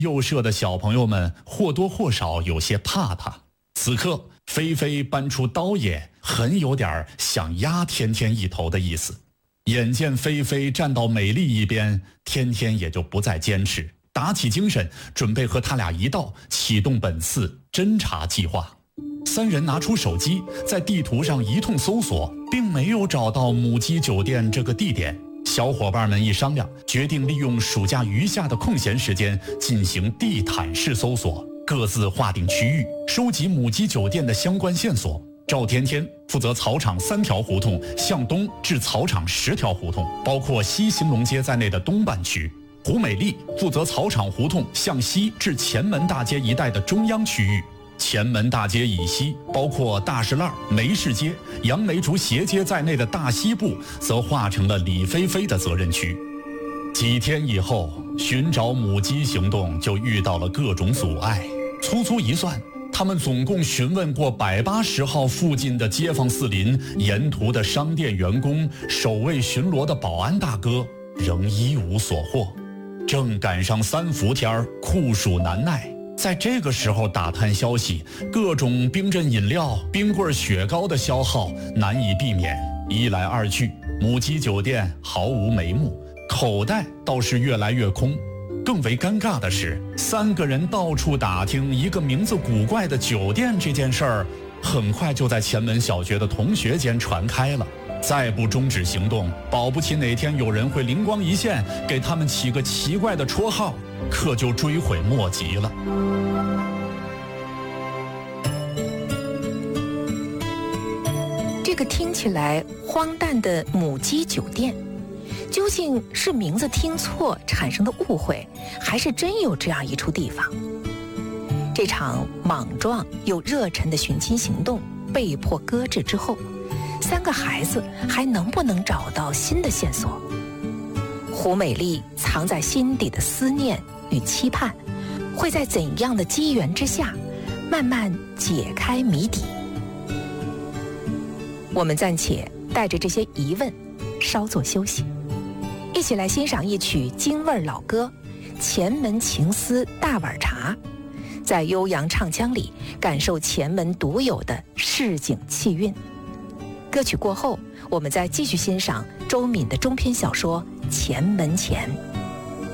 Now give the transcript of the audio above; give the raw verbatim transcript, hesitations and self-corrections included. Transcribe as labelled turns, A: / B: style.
A: 幼舍的小朋友们或多或少有些怕他。此刻菲菲搬出刀也，很有点想压天天一头的意思。眼见菲菲站到美丽一边，天天也就不再坚持，打起精神准备和他俩一道启动本次侦查计划。三人拿出手机，在地图上一通搜索，并没有找到母鸡酒店这个地点。小伙伴们一商量，决定利用暑假余下的空闲时间进行地毯式搜索，各自划定区域，收集母鸡酒店的相关线索。赵天天负责草场三条胡同向东至草场十条胡同，包括西兴隆街在内的东半区。胡美丽负责草场胡同向西至前门大街一带的中央区域。前门大街以西，包括大石烂、梅市街、杨梅竹斜街在内的大西部，则划成了李菲菲的责任区。几天以后，寻找母鸡行动就遇到了各种阻碍。粗粗一算，他们总共询问过百八十号附近的街坊四邻，沿途的商店员工、守卫巡逻的保安大哥，仍一无所获。正赶上三伏天，酷暑难耐。在这个时候打探消息，各种冰镇饮料、冰棍、雪糕的消耗难以避免。一来二去，母鸡酒店毫无眉目，口袋倒是越来越空。更为尴尬的是，三个人到处打听一个名字古怪的酒店这件事儿，很快就在前门小学的同学间传开了。再不终止行动，保不齐哪天有人会灵光一现，给他们起个奇怪的绰号，可就追悔莫及了。
B: 这个听起来荒诞的母鸡酒店，究竟是名字听错产生的误会，还是真有这样一处地方？这场莽撞又热忱的寻亲行动被迫搁置之后，三个孩子还能不能找到新的线索？胡美丽藏在心底的思念与期盼，会在怎样的机缘之下慢慢解开谜底？我们暂且带着这些疑问稍作休息，一起来欣赏一曲京味老歌《前门情思大碗茶》，在悠扬唱腔里感受前门独有的市井气韵。歌曲过后，我们再继续欣赏周敏的中篇小说《前门前》。